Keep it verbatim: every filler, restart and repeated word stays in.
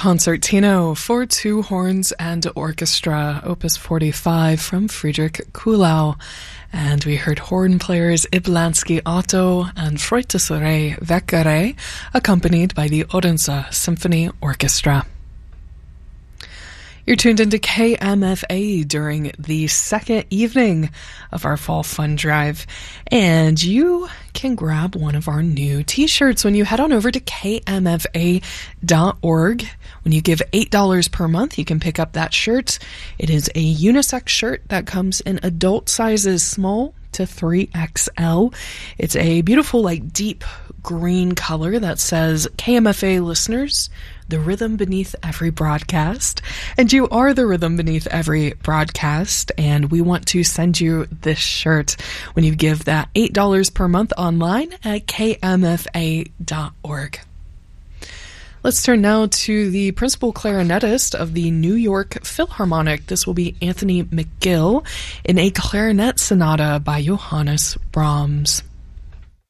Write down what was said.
Concertino for two horns and orchestra, opus forty-five from Friedrich Kuhlau. And we heard horn players Iblansky Otto and Freutisere Weckere, accompanied by the Odense Symphony Orchestra. You're tuned into K M F A during the second evening of our Fall Fun Drive, and you can grab one of our new t-shirts when you head on over to K M F A dot org. When you give eight dollars per month, you can pick up that shirt. It is a unisex shirt that comes in adult sizes small to three X L. It's a beautiful, like, deep green color that says K M F A listeners, the rhythm beneath every broadcast. And you are the rhythm beneath every broadcast, and we want to send you this shirt when you give that eight dollars per month online at K M F A dot org. Let's turn now to the principal clarinetist of the New York Philharmonic. This will be Anthony McGill in a clarinet sonata by Johannes Brahms.